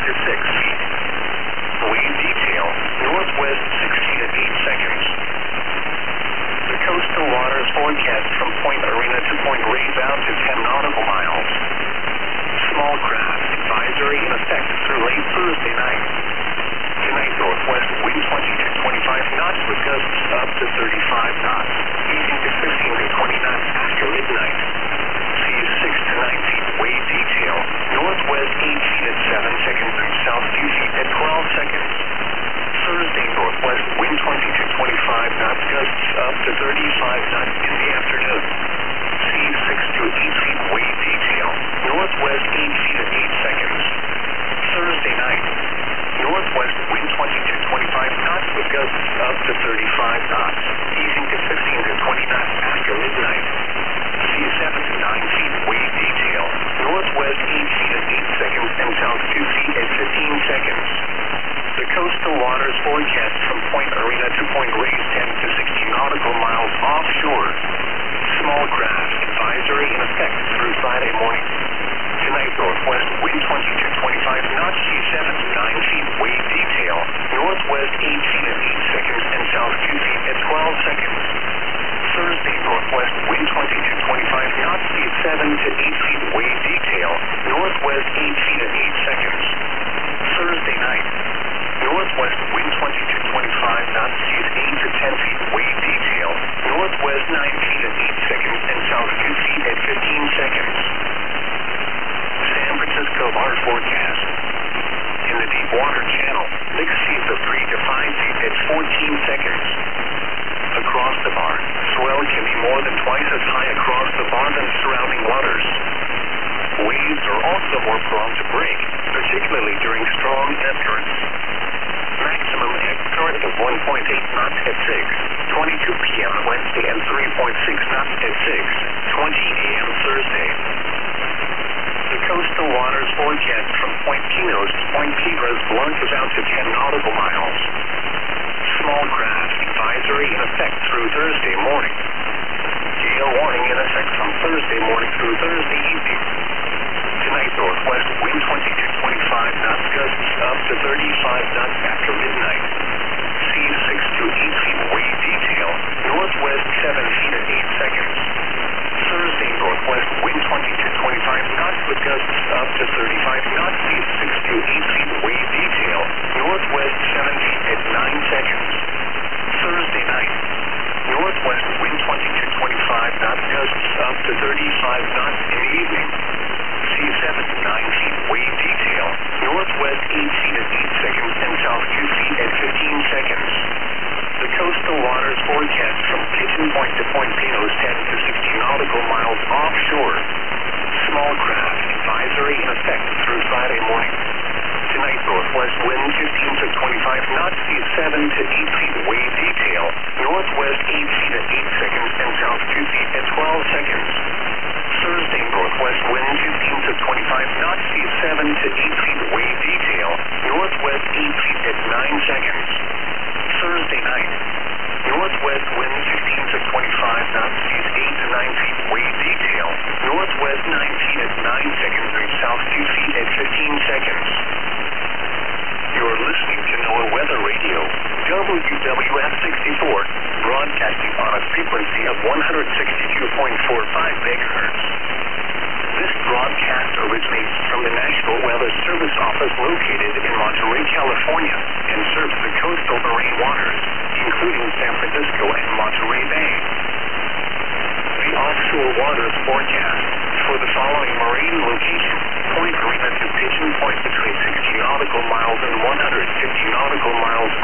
to 6 feet. Wave detail, northwest 16 at 8 seconds. The coastal waters forecast from Point Arena to Point Reyes out to 10 nautical miles. Small craft advisory in effect through late Thursday night. Tonight, northwest wind 20 to 25 knots with gusts up to 35 knots, easing to 15 to 20 knots after midnight. Seas 6 to 9 feet, wave detail, northwest 8 feet at 7 seconds and south 2 feet at 12 seconds. Thursday, northwest wind 20 to 25 knots, gusts up to 35 knots in the afternoon. Seas 6 to 8 feet, wave detail, northwest 8 feet at 8 seconds. Thursday night, northwest wind 20 to 25 knots with gusts up to 35 knots, easing to 15 to 20 knots after midnight. Sea 7 to 9 feet, wave detail, northwest 8 feet at 8 seconds and south 2 feet at 15 seconds. The coastal waters forecast from Point Arena to Point Reyes 10 to 60 nautical miles offshore. Small craft advisory in effect through Friday morning. Tonight, northwest wind 20 to 25 knots, sea 7 to 9 feet, wave detail, northwest 8 feet at 8 seconds and south 2 feet at 12 seconds. Thursday, northwest wind 20 to 25 knots, sea 7 to 8 feet, wave detail, northwest 8 feet at 8 seconds. Thursday night, northwest wind 20 to 25 knots, seas 8 to 10 feet, wave detail, northwest 9 feet at 8 seconds and south 2 feet at 15 seconds. San Francisco bar forecast. In the deep water channel, mixed seas of 3 to 5 feet at 14 seconds. Across the bar, swell can be more than twice as high across the bar than surrounding waters. Waves are also more prone to break, particularly during strong ebb currents. Maximum ebb current of 1.8 knots at 6:22 p.m. Wednesday and 3.6 knots at 6:20 a.m. Thursday. The coastal waters forecast from Point Pinos to Point Piedras launches out to 10 nautical miles. Small craft advisory in effect through Thursday morning. Gale warning in effect from Thursday morning through Thursday evening. Tonight, northwest wind 20 to 25 knots, gusts up to 35 knots after midnight. Seas 6 to 8 feet, wave detail, northwest 7 feet at 8 seconds. Thursday, northwest wind 20 to 25 knots with gusts up to 35 knots, seas 6 to 8 feet, wave detail, northwest 7 feet at 9 seconds. Thursday night, northwest wind 20 to 25 knots, gusts up to 35 knots in the evening. Sea 7 to 9 feet, wave detail, northwest 8 feet at 8 seconds and south 2 feet at 15 seconds. The coastal waters forecast from Pigeon Point to Point Pinos 10 to 60 nautical miles offshore. Small craft advisory in effect through Friday morning. Tonight, northwest wind 15 to 25 knots, seas 7 to 8 feet, wave detail, northwest 8 feet at 8 seconds and south 2 feet at 12 seconds. Thursday, northwest wind 15 to 25 knots, seas 7 to 8 feet, wave detail, northwest 8 feet at 9 seconds. Thursday night, northwest wind 15 to 25 knots, seas 8 to 9 feet, wave detail, northwest 9 feet at 9 seconds and south 2 feet at 15 seconds. You're listening to NOAA Weather Radio, WWF 64, broadcasting on a frequency of 162.45 megahertz. This broadcast originates from the National Weather Service Office located in Monterey, California, and serves the coastal marine waters, including San Francisco and Monterey Bay. The offshore waters forecast for the following marine location: Point Arena to Pigeon Point between 60 nautical miles and 150 nautical miles